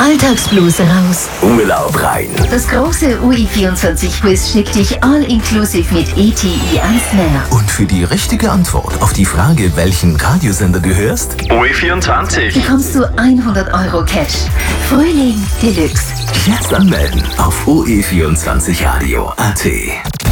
Alltagsblues raus. Urlaub rein. Das große UI24-Quiz schickt dich all-inclusive mit ETI ans Meer. Und für die richtige Antwort auf die Frage, welchen Radiosender du hörst, UI24. bekommst du 100 Euro Cash. Frühling Deluxe. jetzt anmelden auf oe24radio.at.